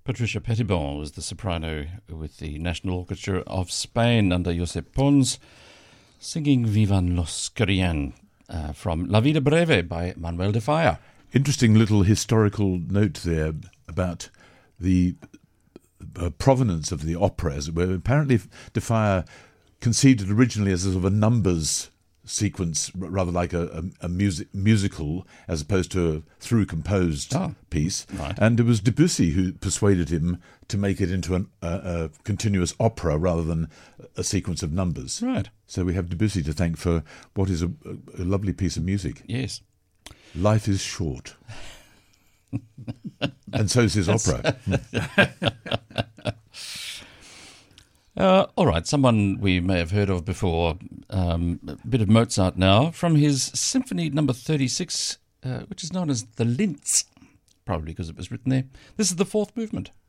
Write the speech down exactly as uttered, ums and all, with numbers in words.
Patricia Petitbon was the soprano with the National Orchestra of Spain under Josep Pons, singing Vivan los Querían uh, from La Vida Breve by Manuel de Falla. Interesting little historical note there about the uh, provenance of the opera, as it were. Apparently de Falla conceived it originally as a sort of a numbers sequence, rather like a, a, a music, musical as opposed to a through composed oh, piece. Right. And it was Debussy who persuaded him to make it into an, a, a continuous opera rather than a sequence of numbers. Right. So we have Debussy to thank for what is a, a lovely piece of music. Yes. Life is short. And so is his opera. Uh, all right, someone we may have heard of before, um, a bit of Mozart now, from his Symphony number thirty-six, uh, which is known as the Linz, probably because it was written there. This is the fourth movement.